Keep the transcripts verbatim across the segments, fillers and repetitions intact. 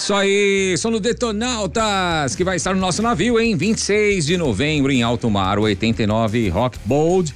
Isso aí, som do Detonautas, que vai estar no nosso navio em vinte e seis de novembro em alto mar, oitenta e nove Rock Bold.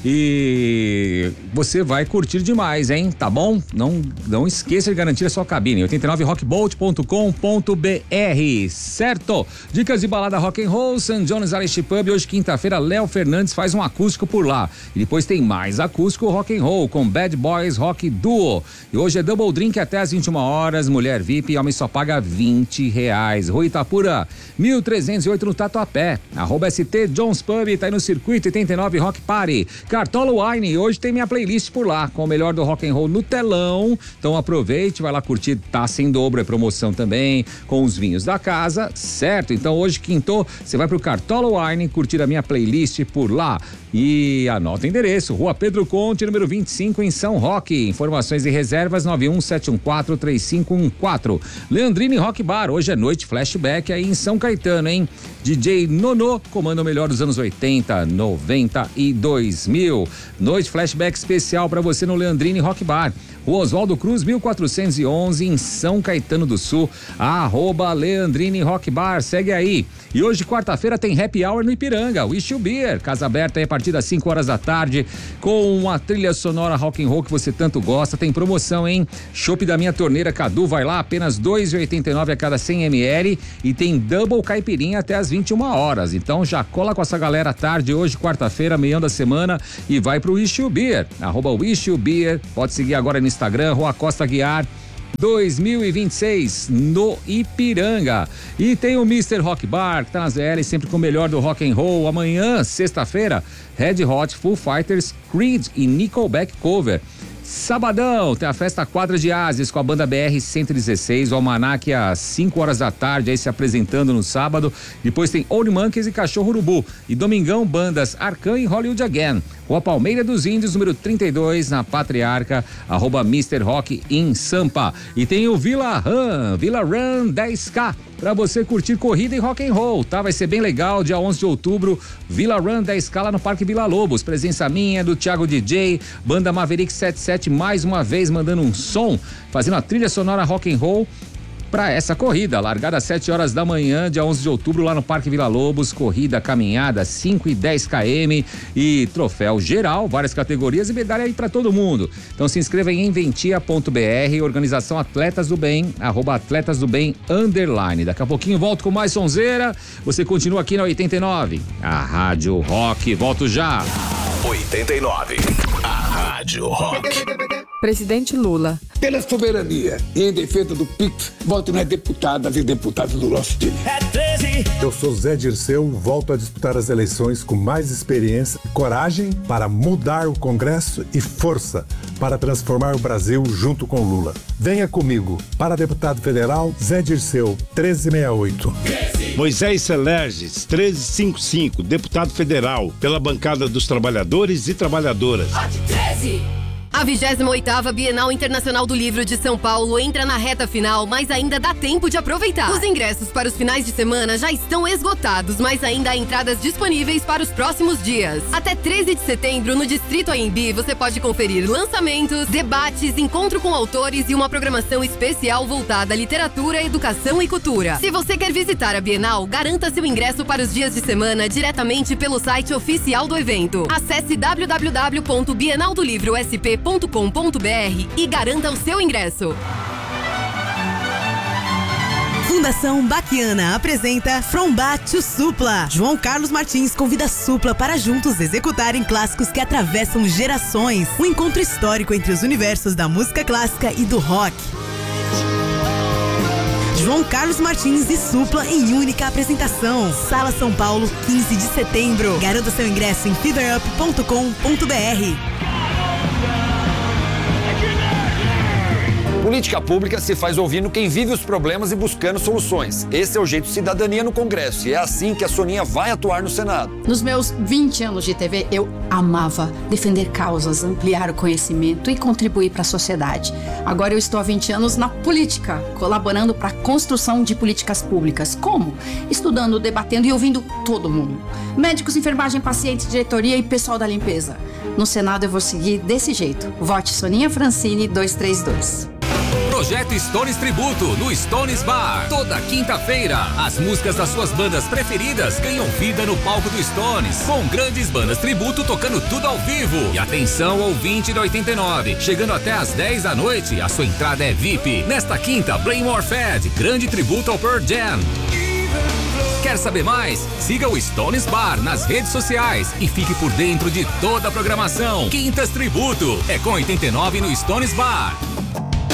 E você vai curtir demais, hein? Tá bom? Não, não esqueça de garantir a sua cabine. oitenta e nove rock bolt ponto com ponto b r, certo? Dicas de balada rock and roll, Saint John's Irish Pub. Hoje, quinta-feira, Léo Fernandes faz um acústico por lá. E depois tem mais acústico rock and roll com Bad Boys Rock Duo. E hoje é Double Drink até às vinte e uma horas. Mulher V I P, homem só paga vinte reais. Rua Itapura, mil trezentos e oito no Tatuapé. Arroba S T John's Pub, tá aí no circuito oitenta e nove Rock Party. Cartola Wine, hoje tem minha playlist por lá, com o melhor do rock and roll no telão. Então aproveite, vai lá curtir, taça em dobro, é promoção também, com os vinhos da casa, certo? Então hoje, quinto, você vai pro Cartola Wine, curtir a minha playlist por lá. E anota o endereço, Rua Pedro Conte, número vinte e cinco, em São Roque. Informações e reservas nove um sete um quatro três cinco um quatro. Leandrini Rock Bar, hoje é noite flashback aí em São Caetano, hein? D J Nono comanda o melhor dos anos oitenta, noventa e dois mil. Noite flashback especial para você no Leandrini Rock Bar. Rua Oswaldo Cruz, mil quatrocentos e onze, em São Caetano do Sul. Arroba Leandrini Rock Bar, segue aí. E hoje, quarta-feira, tem Happy Hour no Ipiranga, Wish You Beer, casa aberta aí a partir das cinco horas da tarde, com uma trilha sonora rock and roll que você tanto gosta. Tem promoção, hein? Chopp da minha torneira Cadu, vai lá, apenas dois reais e oitenta e nove centavos a cada cem mililitros, e tem Double Caipirinha até as vinte e uma horas. Então já cola com essa galera à tarde, hoje, quarta-feira, meião da semana, e vai pro Wish You Beer, arroba Wish You Beer, pode seguir agora no Instagram, Rua Costa Guiar dois mil e vinte e seis no Ipiranga. E tem o mister Rock Bar, que tá na Z L, sempre com o melhor do rock and roll. Amanhã, sexta-feira, Red Hot, Foo Fighters, Creed e Nickelback cover. Sabadão, tem a festa Quadra de Ases com a banda B R cento e dezesseis, o Almanac às cinco horas da tarde, aí se apresentando no sábado. Depois tem Old Monkeys e Cachorro Urubu. E domingão, bandas Arcan e Hollywood Again. Rua Palmeira dos Índios, número trinta e dois, na Patriarca, arroba mister Rock em Sampa. E tem o Villa Run, Villa Run dez K, pra você curtir corrida e rock and roll, tá? Vai ser bem legal, dia onze de outubro, Villa Run dez K lá no Parque Vila Lobos. Presença minha, do Thiago D J, banda Maverick setenta e sete, mais uma vez mandando um som, fazendo a trilha sonora rock and roll para essa corrida, largada às sete horas da manhã, dia onze de outubro, lá no Parque Vila Lobos. Corrida, caminhada, cinco e dez quilômetros e troféu geral, várias categorias e medalha aí para todo mundo. Então se inscreva em enventia ponto b r, organização Atletas do Bem, arroba Atletas do Bem, underline. Daqui a pouquinho volto com mais sonzeira. Você continua aqui na oitenta e nove, a Rádio Rock. Volto já. oitenta e nove, a Rádio Rock. Presidente Lula. Pela soberania e em defesa do P I C, voto nas deputadas e deputados do nosso time. É treze. Eu sou Zé Dirceu, volto a disputar as eleições com mais experiência, coragem para mudar o Congresso e força para transformar o Brasil junto com Lula. Venha comigo. Para deputado federal, Zé Dirceu, trezentos e sessenta e oito. Moisés Selerges, trezentos e cinquenta e cinco, deputado federal, pela bancada dos trabalhadores e trabalhadoras. Vote treze. A vigésima oitava Bienal Internacional do Livro de São Paulo entra na reta final, mas ainda dá tempo de aproveitar. Os ingressos para os finais de semana já estão esgotados, mas ainda há entradas disponíveis para os próximos dias. Até treze de setembro, no Distrito A M B, você pode conferir lançamentos, debates, encontro com autores e uma programação especial voltada à literatura, educação e cultura. Se você quer visitar a Bienal, garanta seu ingresso para os dias de semana diretamente pelo site oficial do evento. Acesse w w w ponto bienal do livro s p ponto com ponto b r e garanta o seu ingresso. Fundação Baquiana apresenta From Ba to Supla. João Carlos Martins convida Supla para juntos executarem clássicos que atravessam gerações. Um encontro histórico entre os universos da música clássica e do rock. João Carlos Martins e Supla em única apresentação. Sala São Paulo, quinze de setembro. Garanta seu ingresso em fever up ponto com ponto b r. Política pública se faz ouvindo quem vive os problemas e buscando soluções. Esse é o jeito cidadania no Congresso e é assim que a Soninha vai atuar no Senado. Nos meus vinte anos de T V, eu amava defender causas, ampliar o conhecimento e contribuir para a sociedade. Agora eu estou há vinte anos na política, colaborando para a construção de políticas públicas. Como? Estudando, debatendo e ouvindo todo mundo. Médicos, enfermagem, pacientes, diretoria e pessoal da limpeza. No Senado eu vou seguir desse jeito. Vote Soninha Francini duzentos e trinta e dois. Projeto Stones Tributo no Stones Bar. Toda quinta-feira, as músicas das suas bandas preferidas ganham vida no palco do Stones, com grandes bandas tributo tocando tudo ao vivo. E atenção, ouvinte da oitenta e nove, chegando até às dez da noite, a sua entrada é V I P. Nesta quinta, Play More Fed, grande tributo ao Pearl Jam. Quer saber mais? Siga o Stones Bar nas redes sociais e fique por dentro de toda a programação. Quintas Tributo é com oitenta e nove no Stones Bar.